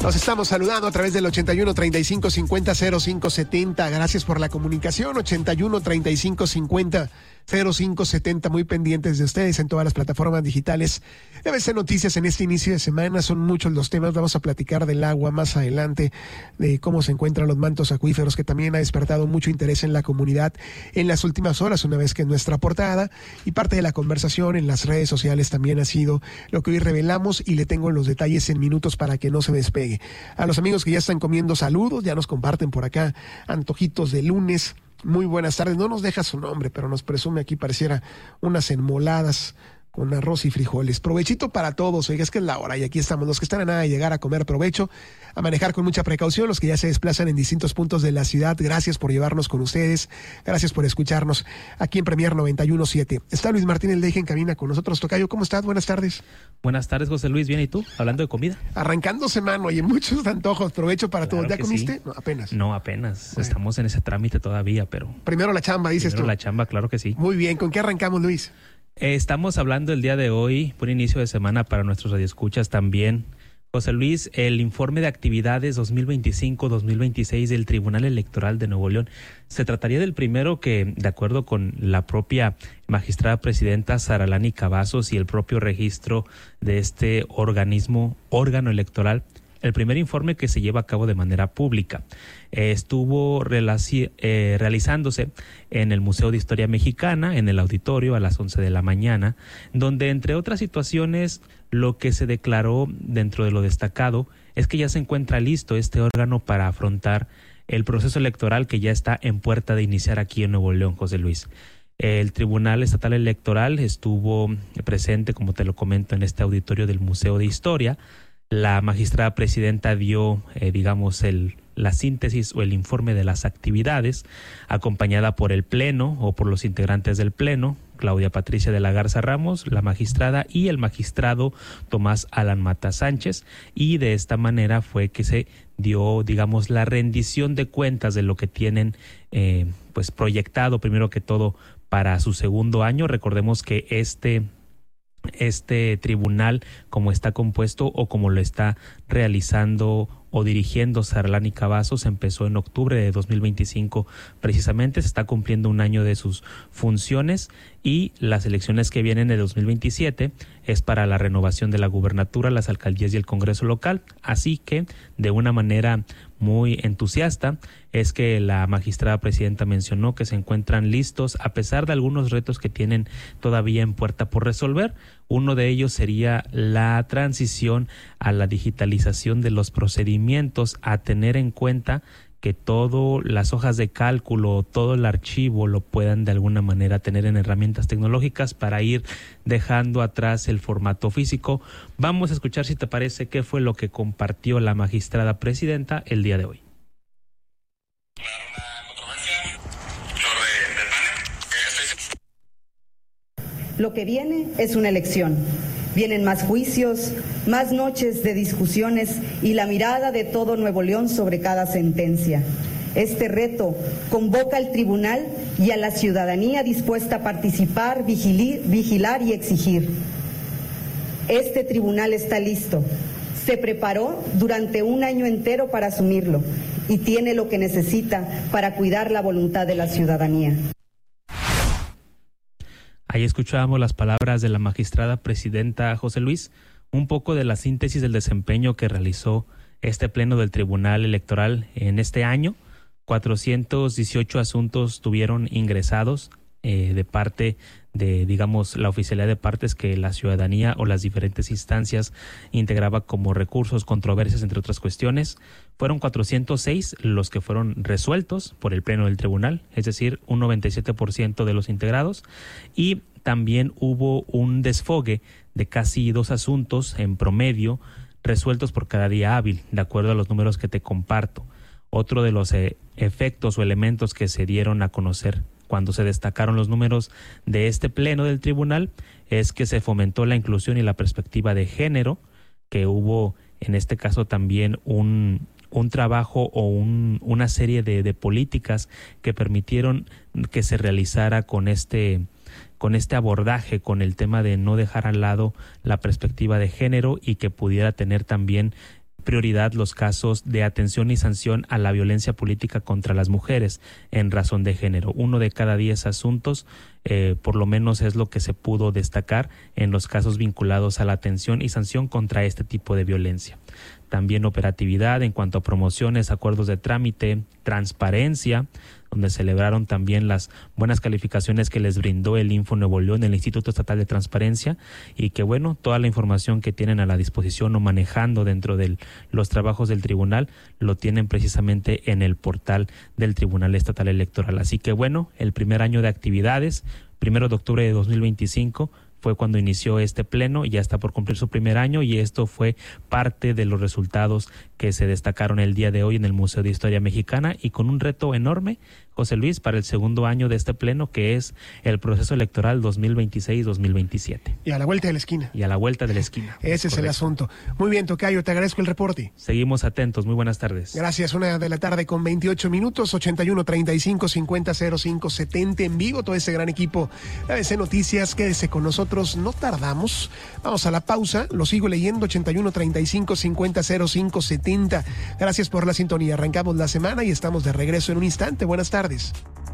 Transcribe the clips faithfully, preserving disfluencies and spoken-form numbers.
Nos estamos saludando a través del ochenta y uno, treinta y cinco, cincuenta, cero cinco setenta. Gracias por la comunicación. ochenta y uno, treinta y cinco, cincuenta, cero cinco setenta. Muy pendientes de ustedes en todas las plataformas digitales. De A B C Noticias en este inicio de semana. Son muchos los temas. Vamos a platicar del agua más adelante, de cómo se encuentran los mantos acuíferos, que también ha despertado mucho interés en la comunidad en las últimas horas, una vez que nuestra portada y parte de la conversación en las redes sociales también ha sido lo que hoy revelamos, y le tengo los detalles en minutos para que no se despegue. A los amigos que ya están comiendo, saludos, ya nos comparten por acá antojitos de lunes. Muy buenas tardes. No nos deja su nombre, pero nos presume aquí, pareciera unas enmoladas con arroz y frijoles. Provechito para todos. Oiga, es que es la hora y aquí estamos. Los que están a nada de llegar a comer, provecho, a manejar con mucha precaución. Los que ya se desplazan en distintos puntos de la ciudad, gracias por llevarnos con ustedes. Gracias por escucharnos aquí en Premier noventa y uno punto siete. Está Luis Martín El Deje en cabina con nosotros. Tocayo, ¿cómo estás? Buenas tardes. Buenas tardes, José Luis. Bien, ¿y tú? Hablando de comida. Arrancando semana, oye, muchos antojos. Provecho para Claro todos. ¿Ya comiste? Sí. No, apenas. No, apenas. Bueno. Estamos en ese trámite todavía, pero... Primero la chamba, dices Primero tú. la chamba, claro que sí. Muy bien. ¿Con qué arrancamos, Luis? Eh, estamos hablando el día de hoy, por inicio de semana para nuestros radioescuchas también. José Luis, el informe de actividades dos mil veinticinco dos mil veintiséis del Tribunal Electoral de Nuevo León. Se trataría del primero que, de acuerdo con la propia magistrada presidenta Saralani Cavazos y el propio registro de este organismo, órgano electoral, el primer informe que se lleva a cabo de manera pública. Eh, estuvo relaci- eh, realizándose en el Museo de Historia Mexicana, en el auditorio, a las once de la mañana, donde, entre otras situaciones, lo que se declaró dentro de lo destacado es que ya se encuentra listo este órgano para afrontar el proceso electoral que ya está en puerta de iniciar aquí en Nuevo León, José Luis. El Tribunal Estatal Electoral estuvo presente, como te lo comento, en este auditorio del Museo de Historia. La magistrada presidenta dio, eh, digamos, el, la síntesis o el informe de las actividades, acompañada por el Pleno o por los integrantes del Pleno, Claudia Patricia de la Garza Ramos, la magistrada, y el magistrado Tomás Alan Mata Sánchez, y de esta manera fue que se dio, digamos, la rendición de cuentas de lo que tienen eh, pues proyectado, primero que todo, para su segundo año. Recordemos que este... Este tribunal, como está compuesto o como lo está realizando o dirigiendo Saralani Cavazos, empezó en octubre de dos mil veinticinco. Precisamente se está cumpliendo un año de sus funciones, y las elecciones que vienen de dos mil veintisiete es para la renovación de la gubernatura, las alcaldías y el Congreso local. Así que, de una manera muy entusiasta, es que la magistrada presidenta mencionó que se encuentran listos a pesar de algunos retos que tienen todavía en puerta por resolver. Uno de ellos sería la transición a la digitalización de los procedimientos, a tener en cuenta que todas las hojas de cálculo, todo el archivo lo puedan de alguna manera tener en herramientas tecnológicas para ir dejando atrás el formato físico. Vamos a escuchar, si te parece, qué fue lo que compartió la magistrada presidenta el día de hoy. Lo que viene es una elección. Vienen más juicios, más noches de discusiones y la mirada de todo Nuevo León sobre cada sentencia. Este reto convoca al tribunal y a la ciudadanía dispuesta a participar, vigilir, vigilar y exigir. Este tribunal está listo. Se preparó durante un año entero para asumirlo y tiene lo que necesita para cuidar la voluntad de la ciudadanía. Ahí escuchábamos las palabras de la magistrada presidenta, José Luis, un poco de la síntesis del desempeño que realizó este pleno del Tribunal Electoral en este año. cuatrocientos dieciocho asuntos tuvieron ingresados eh, de parte de, digamos, la oficialidad de partes que la ciudadanía o las diferentes instancias integraba como recursos, controversias, entre otras cuestiones. Fueron cuatrocientos seis los que fueron resueltos por el Pleno del Tribunal, es decir, un noventa y siete por ciento de los integrados, y también hubo un desfogue de casi dos asuntos en promedio resueltos por cada día hábil, de acuerdo a los números que te comparto. Otro de los eh, efectos o elementos que se dieron a conocer cuando se destacaron los números de este pleno del tribunal es que se fomentó la inclusión y la perspectiva de género, que hubo en este caso también un, un trabajo o un, una serie de, de políticas que permitieron que se realizara con este, con este abordaje, con el tema de no dejar al lado la perspectiva de género y que pudiera tener también prioridad los casos de atención y sanción a la violencia política contra las mujeres en razón de género. Uno de cada diez asuntos, eh, por lo menos es lo que se pudo destacar en los casos vinculados a la atención y sanción contra este tipo de violencia. También operatividad en cuanto a promociones, acuerdos de trámite, transparencia, donde celebraron también las buenas calificaciones que les brindó el Info Nuevo León, el Instituto Estatal de Transparencia, y que bueno, toda la información que tienen a la disposición o manejando dentro de los trabajos del tribunal lo tienen precisamente en el portal del Tribunal Estatal Electoral. Así que bueno, el primer año de actividades, primero de octubre de dos mil veinticinco, fue cuando inició este pleno y ya está por cumplir su primer año, y esto fue parte de los resultados que se destacaron el día de hoy en el Museo de Historia Mexicana, y con un reto enorme, José Luis, para el segundo año de este pleno, que es el proceso electoral dos mil veintiséis dos mil veintisiete. Y a la vuelta de la esquina. Y a la vuelta de la esquina. Ese es, es el asunto. Muy bien, tocayo, te agradezco el reporte. Seguimos atentos, muy buenas tardes. Gracias, una de la tarde con veintiocho minutos, ochenta y uno, treinta y cinco, cincuenta, cero cinco, setenta en vivo, todo ese gran equipo de A B C Noticias, quédese con nosotros, no tardamos. Vamos a la pausa, lo sigo leyendo, ochenta y uno, treinta y cinco, cincuenta, cero cinco, setenta. Gracias por la sintonía, arrancamos la semana y estamos de regreso en un instante. Buenas tardes.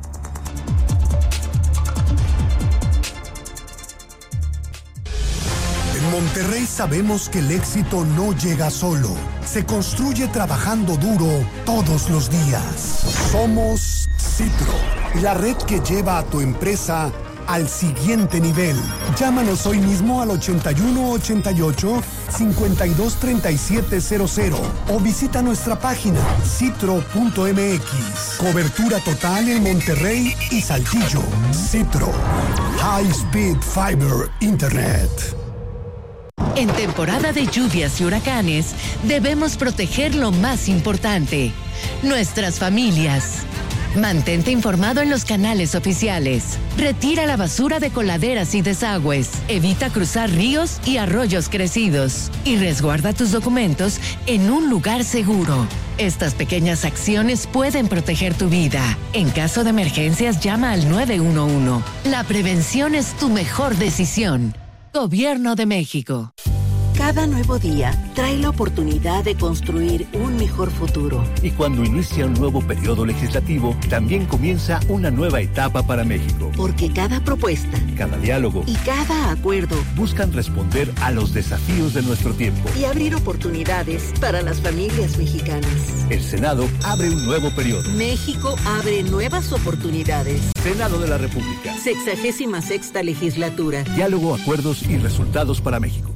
En Monterrey sabemos que el éxito no llega solo, se construye trabajando duro todos los días. Somos Citro, la red que lleva a tu empresa al siguiente nivel. Llámanos hoy mismo al ochenta y uno, ochenta y ocho, cincuenta y dos, treinta y siete cero cero o visita nuestra página citro punto m x. Cobertura total en Monterrey y Saltillo. Citro, High Speed Fiber Internet. En temporada de lluvias y huracanes, debemos proteger lo más importante, nuestras familias. Mantente informado en los canales oficiales. Retira la basura de coladeras y desagües. Evita cruzar ríos y arroyos crecidos. Y resguarda tus documentos en un lugar seguro. Estas pequeñas acciones pueden proteger tu vida. En caso de emergencias, llama al nueve uno uno. La prevención es tu mejor decisión. Gobierno de México. Cada nuevo día trae la oportunidad de construir un mejor futuro. Y cuando inicia un nuevo periodo legislativo, también comienza una nueva etapa para México. Porque cada propuesta, cada diálogo y cada acuerdo buscan responder a los desafíos de nuestro tiempo y abrir oportunidades para las familias mexicanas. El Senado abre un nuevo periodo. México abre nuevas oportunidades. Senado de la República. Sexagésima sexta legislatura. Diálogo, acuerdos y resultados para México.